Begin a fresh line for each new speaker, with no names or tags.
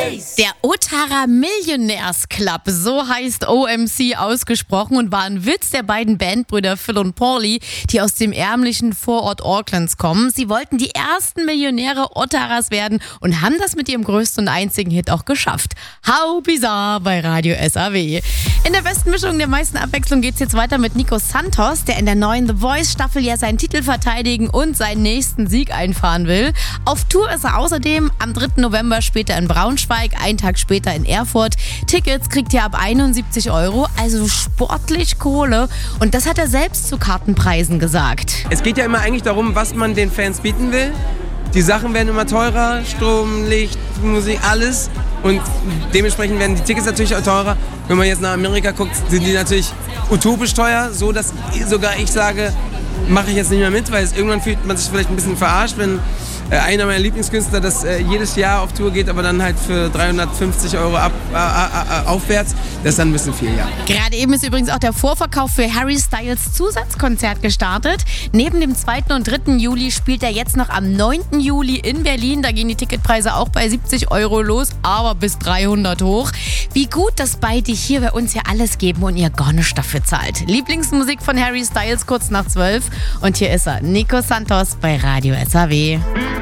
Der Ottawa Millionärs-Club, so heißt OMC ausgesprochen und war ein Witz der beiden Bandbrüder Phil und Paulie, die aus dem ärmlichen Vorort Aucklands kommen. Sie wollten die ersten Millionäre Ottawas werden und haben das mit ihrem größten und einzigen Hit auch geschafft. How bizarre bei Radio SAW. In der besten Mischung der meisten Abwechslung geht's jetzt weiter mit Nico Santos, der in der neuen The Voice-Staffel ja seinen Titel verteidigen und seinen nächsten Sieg einfahren will. Auf Tour ist er außerdem am 3. November später in Braunschweig, einen Tag später in Erfurt. Tickets kriegt ihr ab 71 €, also sportlich Kohle. Und das hat er selbst zu Kartenpreisen gesagt.
Es geht ja immer eigentlich darum, was man den Fans bieten will. Die Sachen werden immer teurer, Strom, Licht, Musik, alles. Und dementsprechend werden die Tickets natürlich auch teurer. Wenn man jetzt nach Amerika guckt, sind die natürlich utopisch teuer, so dass sogar ich sage, mache ich jetzt nicht mehr mit, weil irgendwann fühlt man sich vielleicht ein bisschen verarscht, wenn einer meiner Lieblingskünstler das jedes Jahr auf Tour geht, aber dann halt für 350 € aufwärts. Das ist dann ein bisschen viel, ja.
Gerade eben ist übrigens auch der Vorverkauf für Harry Styles Zusatzkonzert gestartet. Neben dem 2. und 3. Juli spielt er jetzt noch am 9. Juli in Berlin. Da gehen die Ticketpreise auch bei 70 € los, aber bis 300 hoch. Wie gut, dass beide hier bei uns ja alles geben und ihr gar nichts dafür zahlt. Lieblingsmusik von Harry Styles kurz nach 12. Und hier ist er, Nico Santos bei Radio SAW.